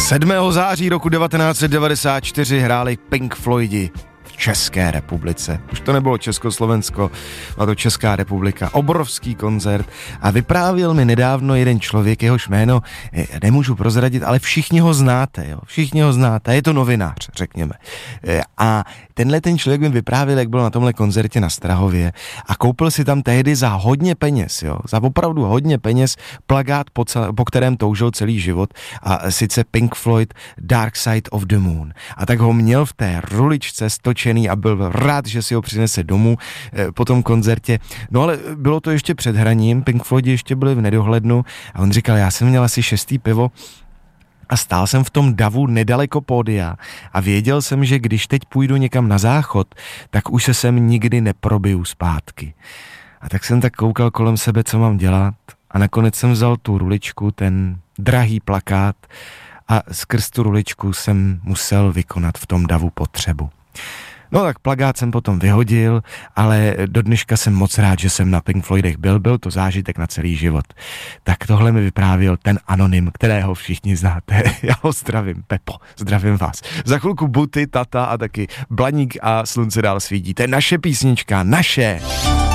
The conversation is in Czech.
7. září roku 1994 hráli Pink Floydi v České republice. Už to nebylo Československo, byla to Česká republika. Obrovský koncert a vyprávěl mi nedávno jeden člověk, jehož jméno nemůžu prozradit, ale všichni ho znáte, jo? Všichni ho znáte, je to novinář, řekněme. A tenhle ten člověk mi vyprávěl, jak byl na tomhle koncertě na Strahově a koupil si tam tehdy za hodně peněz, jo? Za opravdu hodně peněz plakát, po kterém toužil celý život, a sice Pink Floyd Dark Side of the Moon. A tak ho měl v té ruličce stočený a byl rád, že si ho přinese domů po tom koncertě. No ale bylo to ještě před hraním, Pink Floydi ještě byli v nedohlednu a on říkal, já jsem měl asi 6. pivo a stál jsem v tom davu nedaleko pódia a věděl jsem, že když teď půjdu někam na záchod, tak už se sem nikdy neprobiju zpátky. A tak jsem tak koukal kolem sebe, co mám dělat, a nakonec jsem vzal tu ruličku, ten drahý plakát, a skrz tu ruličku jsem musel vykonat v tom davu potřebu. No tak plakát jsem potom vyhodil, ale do dneška jsem moc rád, že jsem na Pink Floydech byl to zážitek na celý život. Tak tohle mi vyprávěl ten anonym, kterého všichni znáte. Já ho zdravím, Pepo, zdravím vás. Za chvilku Buty, Tata a taky Blaník a Slunce dál svítí. To je naše písnička, naše.